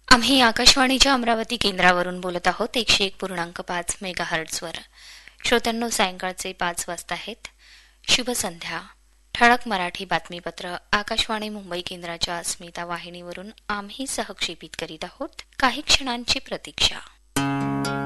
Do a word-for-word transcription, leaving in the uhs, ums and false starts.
आम्ही आकाशवाणीच्या अमरावती केंद्रावरून बोलत आहोत एकशे एक पूर्णांक पाच मेगा हर्ट्झवर. श्रोत्यांनो, सायंकाळचे पाच वाजता आहेत. शुभ संध्या. ठळक मराठी बातमीपत्र आकाशवाणी मुंबई केंद्राच्या अस्मिता वाहिनीवरून आम्ही सहक्षेपित करीत आहोत. काही क्षणांची प्रतीक्षा.